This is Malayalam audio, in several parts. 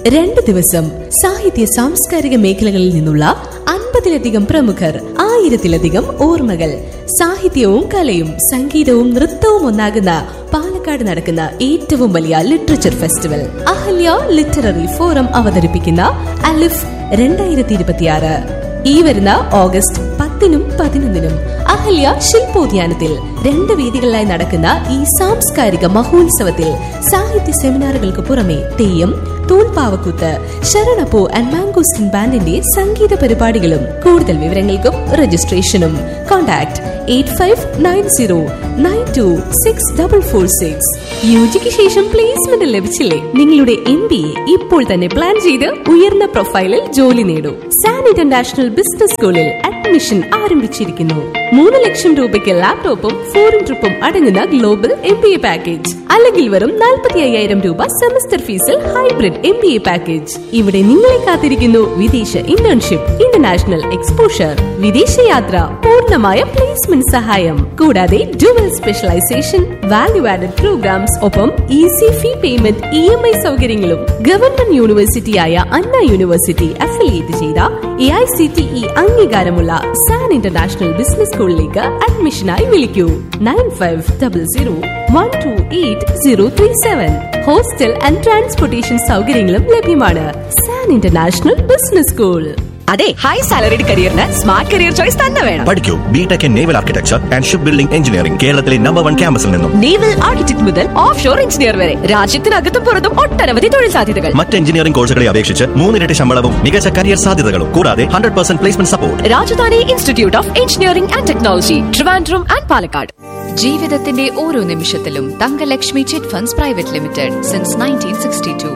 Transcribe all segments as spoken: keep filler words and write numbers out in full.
രണ്ട് ദിവസം സാഹിത്യ സാംസ്കാരിക മേഖലകളിൽ നിന്നുള്ള അൻപതിലധികം പ്രമുഖർ, ആയിരത്തിലധികം ഓർമ്മകൾ. സാഹിത്യവും കലയും സംഗീതവും നൃത്തവും ഒന്നാകുന്ന പാലക്കാട് നടക്കുന്ന ഏറ്റവും വലിയ literature festival Ahalya literary forum അവതരിപ്പിക്കുന്ന അലിഫ് രണ്ടായിരത്തി ഇരുപത്തിയാറ് ഈ വരുന്ന ഓഗസ്റ്റ് പത്തിനും പതിനൊന്നിനും അഹല്യ ശില്പോദ്യാനത്തിൽ രണ്ട് വേദികളിലായി നടക്കുന്ന ഈ സാംസ്കാരിക മഹോത്സവത്തിൽ സാഹിത്യ സെമിനാറുകൾക്ക് പുറമെ തെയ്യം, തൂൺപാവക്കൂത്ത്, ശരണപ്പൂ ആൻഡ് മാംഗോസ്റ്റിൻ ബാൻഡിന്റെ സംഗീത പരിപാടികളും. കൂടുതൽ വിവരങ്ങൾക്കും രജിസ്ട്രേഷനും contact eight five nine zero nine to six double four six. യുജിക്ക് ശേഷം പ്ലേസ്മെന്റ് ലഭിച്ചില്ലേ? നിങ്ങളുടെ എം ബി എ ഇപ്പോൾ തന്നെ പ്ലാൻ ചെയ്ത് ഉയർന്ന പ്രൊഫൈലിൽ ജോലി നേടൂ. സാൻ ഇന്റർനാഷണൽ ബിസിനസ് സ്കൂളിൽ അഡ്മിഷൻ ആരംഭിച്ചിരിക്കുന്നു. മൂന്ന് ലക്ഷം രൂപയ്ക്ക് ലാപ്ടോപ്പും ഫോറിൻ ട്രിപ്പും അടങ്ങുന്ന global M B A package, അല്ലെങ്കിൽ വെറും നാൽപ്പത്തി അയ്യായിരം രൂപ സെമസ്റ്റർ ഫീസിൽ hybrid M B A package. ഇവിടെ നിങ്ങളെ കാത്തിരിക്കുന്നു വിദേശ ഇന്റേൺഷിപ്പ്, ഇന്റർനാഷണൽ എക്സ്പോഷർ, വിദേശയാത്ര, പൂർണ്ണമായ പ്ലേസ്മെന്റ് സഹായം, കൂടാതെ dual specialisation, value added programmes, ഒപ്പം easy fee payment, E M I സൗകര്യങ്ങളും. ഗവൺമെന്റ് യൂണിവേഴ്സിറ്റിയായ അണ്ണ യൂണിവേഴ്സിറ്റി അഫിലിയേറ്റ് ചെയ്ത A I C T E അംഗീകാരമുള്ള സാൻ ഇന്റർനാഷണൽ ബിസിനസ് സ്കൂളിലേക്ക് അഡ്മിഷനായി വിളിക്കൂ nine five double zero one two eight zero three seven. Hostel and transportation സൗകര്യങ്ങളും ലഭ്യമാണ്. San international business school. അതെ, high salaried കരിയറിന് smart career choice തന്നെ വേണം. പഠിക്കൂ BTech in naval architecture and ship building engineering. കേരളത്തിലെ നമ്പർ വൺ ക്യാമ്പസിൽ നിന്നും നേവൽ ആർക്കിടെക്ട് മുതൽ ഓഫ് ഷോർ എഞ്ചിനീയർ വരെ രാജ്യത്തിനകത്തും പുറത്തും ഒട്ടനവധി തൊഴിൽ സാധ്യതകൾ. മറ്റ് എഞ്ചിനീയറിംഗ് കോഴ്സുകളെ അപേക്ഷിച്ച് മൂന്നിരട്ടി ശമ്പളവും മികച്ച കരിയർ സാധ്യതകളും, കൂടാതെ hundred percent placement support. Rajdhani institute of engineering and technology, Trivandrum and Palakkad. ജീവിതത്തിന്റെ ഓരോ നിമിഷത്തിലും Thankalakshmi chit funds private limited since nineteen sixty to.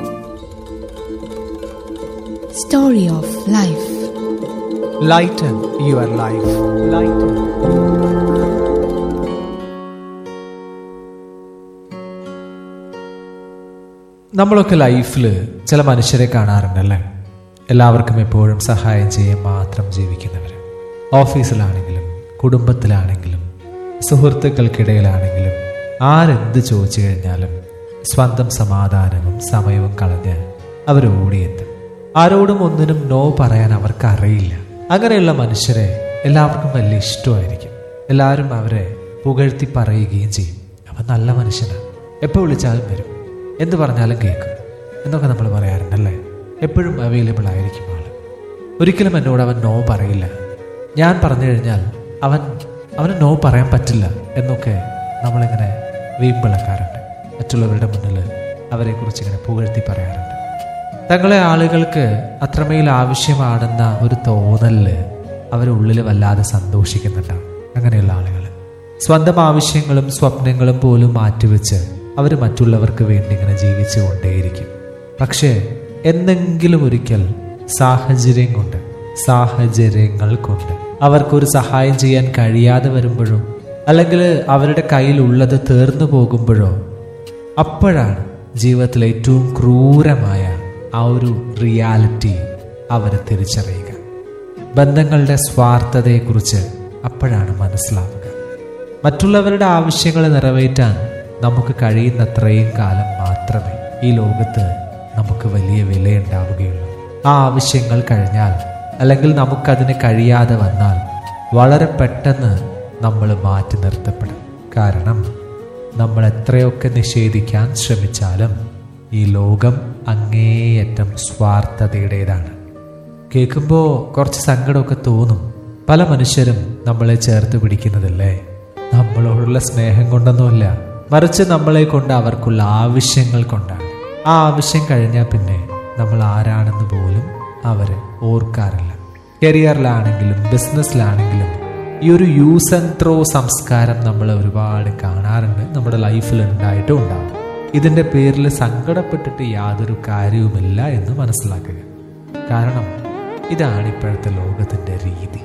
Story of life. Lighten your life. Lighten. നമ്മളൊക്കെ ലൈഫിൽ ചില മനുഷ്യരെ കാണാറുണ്ടല്ലേ? എല്ലാവർക്കും എപ്പോഴും സഹായം ചെയ്യാൻ മാത്രം ജീവിക്കുന്നവർ. ഓഫീസിലാണെങ്കിലും കുടുംബത്തിലാണെങ്കിലും സുഹൃത്തുക്കൾക്കിടയിലാണെങ്കിലും ആരെന്ത് ചോദിച്ചു കഴിഞ്ഞാലും സ്വന്തം സമാധാനവും സമയവും കളഞ്ഞ് അവർ ഓടിയെത്തും. ആരോടും ഒന്നിനും നോ പറയാൻ അവർക്ക് അറിയില്ല. അങ്ങനെയുള്ള മനുഷ്യരെ എല്ലാവർക്കും വലിയ ഇഷ്ടമായിരിക്കും. എല്ലാവരും അവരെ പുകഴ്ത്തി പറയുകയും ചെയ്യും. അവൻ നല്ല മനുഷ്യനാണ്, എപ്പോൾ വിളിച്ചാലും വരും, എന്ത് പറഞ്ഞാലും കേൾക്കും എന്നൊക്കെ നമ്മൾ പറയാറുണ്ടല്ലേ? എപ്പോഴും അവൈലബിൾ ആയിരിക്കും ആൾ. ഒരിക്കലും എന്നോട് അവൻ നോ പറയില്ല, ഞാൻ പറഞ്ഞു കഴിഞ്ഞാൽ അവൻ അവന് നോ പറയാൻ പറ്റില്ല എന്നൊക്കെ നമ്മളിങ്ങനെ വീമ്പിളക്കാറുണ്ട്. മറ്റുള്ളവരുടെ മുന്നിൽ അവരെക്കുറിച്ച് ഇങ്ങനെ പുകഴ്ത്തി പറയാറുണ്ട്. തങ്ങളെ ആളുകൾക്ക് അത്രമേൽ ആവശ്യമാണെന്ന ഒരു തോന്നലില് അവരുള്ളിൽ വല്ലാതെ സന്തോഷിക്കുന്നുണ്ടാവും. അങ്ങനെയുള്ള ആളുകൾ സ്വന്തം ആവശ്യങ്ങളും സ്വപ്നങ്ങളും പോലും മാറ്റിവെച്ച് അവർ മറ്റുള്ളവർക്ക് വേണ്ടി ഇങ്ങനെ ജീവിച്ചു കൊണ്ടേയിരിക്കും. പക്ഷേ എന്തെങ്കിലും ഒരിക്കൽ സാഹചര്യം കൊണ്ട് സാഹചര്യങ്ങൾ കൊണ്ട് അവർക്കൊരു സഹായം ചെയ്യാൻ കഴിയാതെ വരുമ്പോഴോ, അല്ലെങ്കിൽ അവരുടെ കയ്യിലുള്ളത് തീർന്നു പോകുമ്പോഴോ, അപ്പോഴാണ് ജീവിതത്തിലെ ഏറ്റവും ക്രൂരമായ ആ ഒരു റിയാലിറ്റി അവർ തിരിച്ചറിയുക. ബന്ധങ്ങളുടെ സ്വാർത്ഥതയെക്കുറിച്ച് അപ്പോഴാണ് മനസ്സിലാവുക. മറ്റുള്ളവരുടെ ആവശ്യങ്ങൾ നിറവേറ്റാൻ നമുക്ക് കഴിയുന്നത്രയും കാലം മാത്രമേ ഈ ലോകത്ത് നമുക്ക് വലിയ വിലയുണ്ടാവുകയുള്ളൂ. ആ ആവശ്യങ്ങൾ കഴിഞ്ഞാൽ, അല്ലെങ്കിൽ നമുക്കതിന് കഴിയാതെ വന്നാൽ വളരെ പെട്ടെന്ന് നമ്മൾ മാറ്റി നിർത്തപ്പെടും. കാരണം നമ്മൾ എത്രയൊക്കെ നിഷേധിക്കാൻ ശ്രമിച്ചാലും ഈ ലോകം അങ്ങേയറ്റം സ്വാർത്ഥതയുടേതാണ്. കേൾക്കുമ്പോൾ കുറച്ച് സങ്കടമൊക്കെ തോന്നും. പല മനുഷ്യരും നമ്മളെ ചേർത്ത് പിടിക്കുന്നതല്ലേ നമ്മളോടുള്ള സ്നേഹം കൊണ്ടൊന്നുമില്ല, മറിച്ച് നമ്മളെ കൊണ്ട് അവർക്കുള്ള ആവശ്യങ്ങൾ കൊണ്ടാണ്. ആ ആവശ്യം കഴിഞ്ഞാൽ പിന്നെ നമ്മൾ ആരാണെന്ന് പോലും അവർ ഓർക്കാറില്ല. കരിയറിലാണെങ്കിലും ബിസിനസ്സിലാണെങ്കിലും ഈ ഒരു യൂസ് ആൻഡ് ത്രോ സംസ്കാരം നമ്മൾ ഒരുപാട് കാണാറുണ്ട്, നമ്മുടെ ലൈഫിൽ ഉണ്ടായിട്ടും ഉണ്ടാവും. ഇതിൻ്റെ പേരിൽ സങ്കടപ്പെട്ടിട്ട് യാതൊരു കാര്യവുമില്ല എന്ന് മനസ്സിലാക്കുക. കാരണം ഇതാണ് ഇപ്പോഴത്തെ ലോകത്തിൻ്റെ രീതി.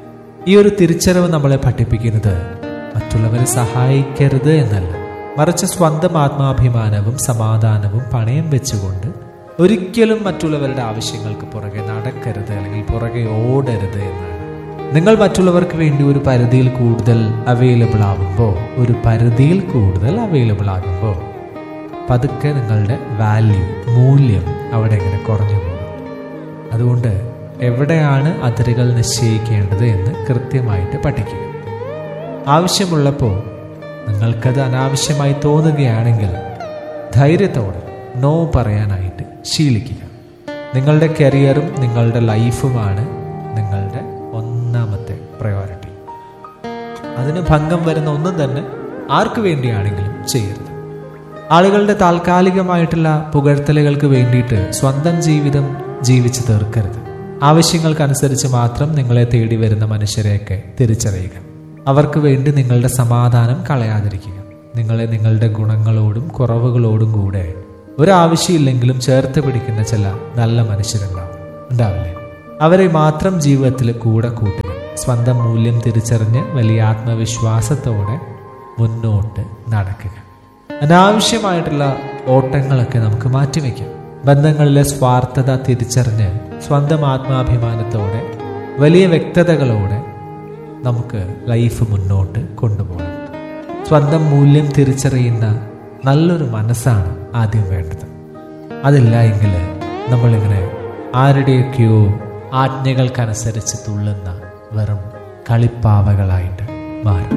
ഈ ഒരു തിരിച്ചറിവ് നമ്മളെ പഠിപ്പിക്കുന്നത് മറ്റുള്ളവരെ സഹായിക്കരുത് എന്നല്ല, മറിച്ച് സ്വന്തം ആത്മാഭിമാനവും സമാധാനവും പണയം വെച്ചുകൊണ്ട് ഒരിക്കലും മറ്റുള്ളവരുടെ ആവശ്യങ്ങൾക്ക് പുറകെ നടക്കരുത്, അല്ലെങ്കിൽ പുറകെ ഓടരുത് എന്നാണ്. നിങ്ങൾ മറ്റുള്ളവർക്ക് വേണ്ടി ഒരു പരിധിയിൽ കൂടുതൽ അവൈലബിൾ ആകുമ്പോൾ ഒരു പരിധിയിൽ കൂടുതൽ അവൈലബിൾ ആകുമ്പോൾ പതുക്കെ നിങ്ങളുടെ വാല്യൂ, മൂല്യം അവിടെ ഇങ്ങനെ കുറഞ്ഞു പോകും. അതുകൊണ്ട് എവിടെയാണ് അതിരുകൾ നിശ്ചയിക്കേണ്ടത് എന്ന് കൃത്യമായിട്ട് പഠിക്കുക. ആവശ്യമുള്ളപ്പോൾ നിങ്ങൾക്കത് അനാവശ്യമായി തോന്നുകയാണെങ്കിൽ ധൈര്യത്തോടെ നോ പറയാനായിട്ട് ശീലിക്കുക. നിങ്ങളുടെ കരിയറും നിങ്ങളുടെ ലൈഫുമാണ് നിങ്ങളുടെ ഒന്നാമത്തെ പ്രയോറിറ്റി. അതിന് ഭംഗം വരുന്ന ഒന്നും തന്നെ ആർക്കു വേണ്ടിയാണെങ്കിലും ചെയ്യരുത്. ആളുകളുടെ താൽക്കാലികമായിട്ടുള്ള പുകഴ്ത്തലുകൾക്ക് വേണ്ടിയിട്ട് സ്വന്തം ജീവിതം ജീവിച്ചു തീർക്കരുത്. ആവശ്യങ്ങൾക്കനുസരിച്ച് മാത്രം നിങ്ങളെ തേടി വരുന്ന മനുഷ്യരെയൊക്കെ തിരിച്ചറിയുക. അവർക്ക് വേണ്ടി നിങ്ങളുടെ സമാധാനം കളയാതിരിക്കുക. നിങ്ങളെ നിങ്ങളുടെ ഗുണങ്ങളോടും കുറവുകളോടും കൂടെ ഒരാവശ്യമില്ലെങ്കിലും ചേർത്ത് പിടിക്കുന്ന ചില നല്ല മനുഷ്യരുണ്ടാവും ഉണ്ടാവില്ലേ? അവരെ മാത്രം ജീവിതത്തിൽ കൂടെ കൂട്ടുക. സ്വന്തം മൂല്യം തിരിച്ചറിഞ്ഞ് വലിയ ആത്മവിശ്വാസത്തോടെ മുന്നോട്ട് നടക്കുക. അനാവശ്യമായിട്ടുള്ള ഓട്ടങ്ങളൊക്കെ നമുക്ക് മാറ്റിവെക്കാം. ബന്ധങ്ങളിലെ സ്വാർത്ഥത തിരിച്ചറിഞ്ഞ് സ്വന്തം ആത്മാഭിമാനത്തോടെ വലിയ വ്യക്തതകളോടെ നമുക്ക് ലൈഫ് മുന്നോട്ട് കൊണ്ടുപോകണം. സ്വന്തം മൂല്യം തിരിച്ചറിയുന്ന നല്ലൊരു മനസ്സാണ് ആദ്യം വേണ്ടത്. അതില്ല എങ്കിൽ നമ്മളിങ്ങനെ ആരുടെയൊക്കെയോ ആജ്ഞകൾക്കനുസരിച്ച് തുള്ളുന്ന വെറും കളിപ്പാവകളായിട്ട് മാറും.